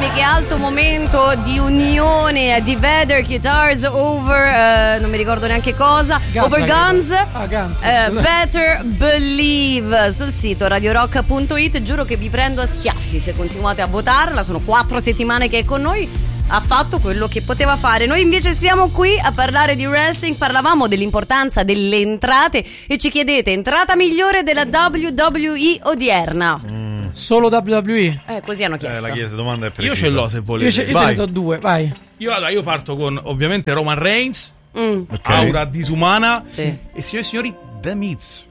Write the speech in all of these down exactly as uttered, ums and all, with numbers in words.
carissimi, che alto momento di unione di Vedder Guitars over uh, non mi ricordo neanche cosa, Guns, over Guns, ah, Guns uh, Better Believe sul sito radio rock punto it. Giuro che vi prendo a schiaffi se continuate a votarla, sono quattro settimane che è con noi, ha fatto quello che poteva fare. Noi invece siamo qui a parlare di wrestling, parlavamo dell'importanza delle entrate e ci chiedete entrata migliore della W W E odierna. Mm. Solo W W E? Eh, così hanno chiesto. Eh, la chiesa, domanda è precisa. Io ce l'ho se volete. Io, ce, io te ne do due, vai. Io, allora, io parto con ovviamente Roman Reigns, Mm. Okay. aura disumana, Sì. e signori e signori The Miz.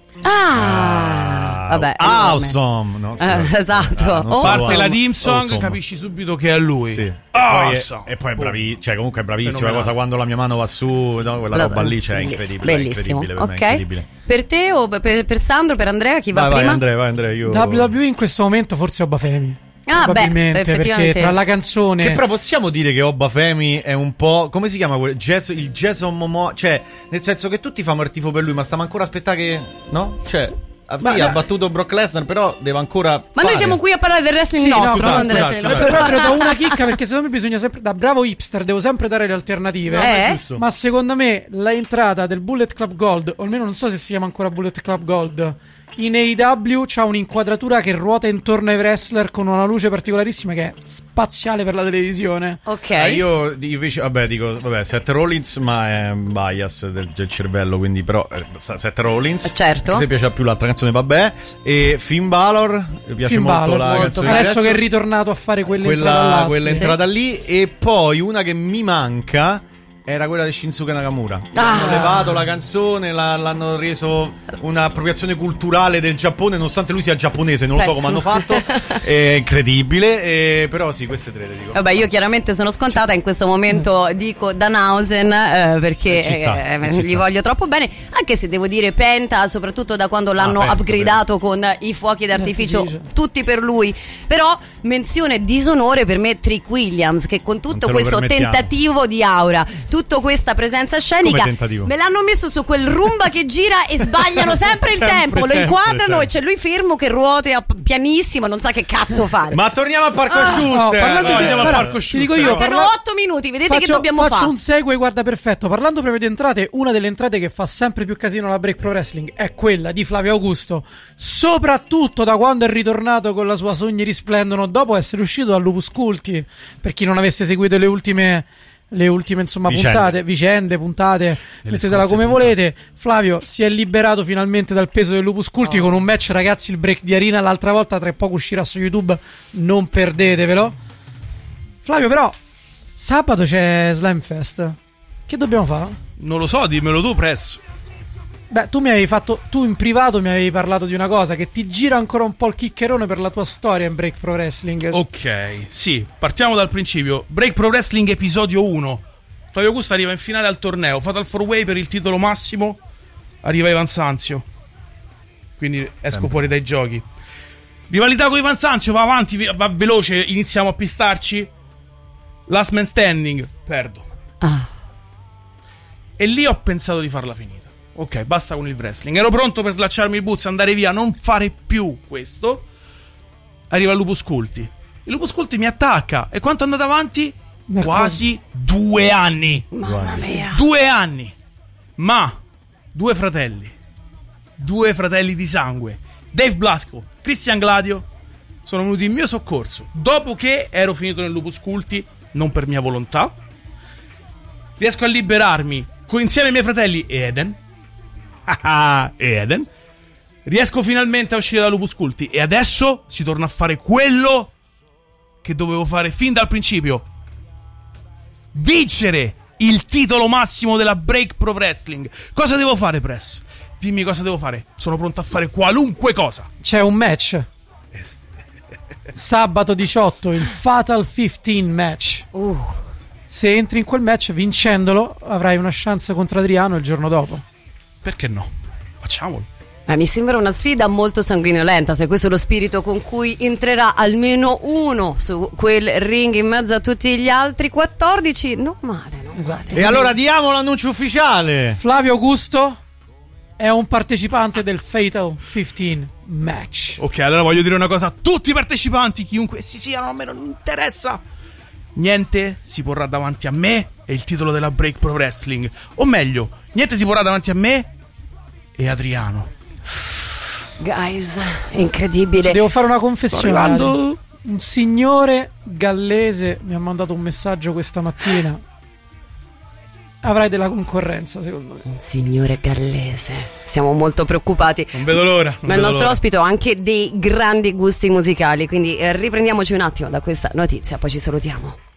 Ah, vabbè, awesome. No, eh, esatto. Ah, non Oh, so, Parte awesome. la team song, Awesome. capisci subito che è lui. Sì. Awesome. Poi è, e poi è bravi, cioè comunque è bravissima Fenomenale. cosa quando la mia mano va su, no, quella La- roba lì, cioè è bellissimo, incredibile, bellissimo. è incredibile, per me, Ok. è incredibile. Per te o per, per Sandro, per Andrea, chi va Vai, vai prima? Andrea, vai Andrea, io W W E in questo momento forse Obba Femi. Ah, beh, probabilmente, effettivamente. perché tra la canzone Che però possiamo dire che Obba Femi è un po'. Come si chiama quel jazz, il Jason Momoa? Cioè, nel senso che tutti fanno il tifo per lui, ma stiamo ancora a aspettare che. No? Cioè. ah, Sì, Ma- ha battuto Brock Lesnar, però deve ancora. Ma noi fare. siamo qui a parlare del wrestling Sì, no, nostro, scusate, non del scusate, wrestling scusate. loro. però do una chicca, perché secondo me bisogna sempre, da bravo hipster, devo sempre dare le alternative. No, ma è Eh? giusto. Ma secondo me l'entrata del Bullet Club Gold, o almeno non so se si chiama ancora Bullet Club Gold, in A E W c'ha un'inquadratura che ruota intorno ai wrestler con una luce particolarissima che è spaziale per la televisione. Ok. Eh, io invece, vabbè, dico, vabbè, Seth Rollins, ma è un bias del, del cervello, quindi però eh, Seth Rollins. Eh, certo. Se piace più l'altra canzone, vabbè. E Finn Balor, mi piace Finn molto Balor, la sì. canzone di Adesso che è ritornato a fare quell'entrata quella, là, quella sì. entrata lì. E poi una che mi manca era quella di Shinsuke Nakamura. Ah. Hanno levato la canzone, la- l'hanno reso un'appropriazione culturale del Giappone, nonostante lui sia giapponese, non lo so Penso. come hanno fatto. È incredibile, eh, però sì, queste tre le dico. Vabbè, io chiaramente sono scontata, in questo momento dico Danhausen eh, perché Eh, ci sta, eh, eh, ci gli sta. voglio troppo bene, anche se devo dire Penta, soprattutto da quando l'hanno Penta, upgradato con i fuochi d'artificio, D'artificio. tutti per lui. Però menzione disonore per me Trick Williams, che con Non tutto te lo questo permettiamo. tentativo di aura, tutta questa presenza scenica, Come tentativo? me l'hanno messo su quel rumba che gira e sbagliano sempre il Sempre, tempo, lo sempre, inquadrano sempre. e c'è lui fermo che ruota pianissimo, non sa che cazzo fare. Ma torniamo a Parco Ah, Schuster. no, parlando No, di- andiamo a guarda, Parco ti Schuster. dico io, no. Mancano parla- otto minuti, vedete Faccio, che dobbiamo faccio fare. un segue, guarda, perfetto. Parlando proprio di entrate, una delle entrate che fa sempre più casino alla Break Pro Wrestling è quella di Flavio Augusto, soprattutto da quando è ritornato con la sua Sogni risplendono dopo essere uscito dal Lupus Culti. Per chi non avesse seguito le ultime le ultime insomma Vicende. puntate, vicende, puntate, mettetela scorse come puntate. volete. Flavio si è liberato finalmente dal peso del Lupus Culti Oh. con un match, ragazzi, il break di Arena l'altra volta, tra poco uscirà su YouTube, non perdetevelo. Flavio, però sabato c'è Slam Fest. Che dobbiamo fare? Non lo so, dimmelo tu, Press. Beh, tu mi avevi fatto, tu in privato mi avevi parlato di una cosa che ti gira ancora un po' il chiccherone per la tua storia in Break Pro Wrestling. Ok, sì, partiamo dal principio. Break Pro Wrestling episodio uno. Flavio Augusto arriva in finale al torneo. Fatal four way per il titolo massimo. Arriva Ivan Sanzio. Quindi esco Sempre. fuori dai giochi. Rivalità con Ivan Sanzio, va avanti, vi- va veloce, iniziamo a pistarci. Last man standing, perdo. Ah. E lì ho pensato di farla finita. Ok, basta con il wrestling. Ero pronto per slacciarmi il boots, andare via, non fare più questo. Arriva il Lupus Culti. Il Lupus Culti mi attacca. E quanto è andato avanti? Nel Quasi due anni. Mamma mia. Due anni. Ma due fratelli. Due fratelli di sangue. Dave Blasco, Christian Gladio sono venuti in mio soccorso. Dopo che ero finito nel Lupus Culti, non per mia volontà. Riesco a liberarmi con insieme ai miei fratelli e Eden. Ah, Eden. Riesco finalmente a uscire da Lupus Culti. E adesso si torna a fare quello che dovevo fare fin dal principio: vincere il titolo massimo della Break Pro Wrestling. Cosa devo fare, Press? Dimmi cosa devo fare. Sono pronto a fare qualunque cosa. C'è un match sabato diciotto, il Fatal quindici match. Uh. Se entri in quel match vincendolo avrai una chance contro Adriano il giorno dopo. Perché no? Facciamolo. Eh, mi sembra una sfida molto sanguinolenta, se questo è lo spirito con cui entrerà almeno uno su quel ring in mezzo a tutti gli altri quattordici. Non male, no? Esatto. E allora diamo l'annuncio ufficiale. Flavio Augusto è un partecipante del Fatal quindici match. Ok, allora voglio dire una cosa a tutti i partecipanti, chiunque essi siano, a me non interessa. niente si porrà davanti a me e il titolo della Break Pro Wrestling. O meglio, niente si porrà davanti a me e Adriano. Guys, è incredibile. Devo fare una confessione. Sto arrivando. Un signore gallese mi ha mandato un messaggio questa mattina. Avrai della concorrenza, secondo me. Un signore gallese. Siamo molto preoccupati. Non vedo l'ora. non Ma il vedo nostro l'ora. ospite ha anche dei grandi gusti musicali. Quindi eh, riprendiamoci un attimo da questa notizia, poi ci salutiamo.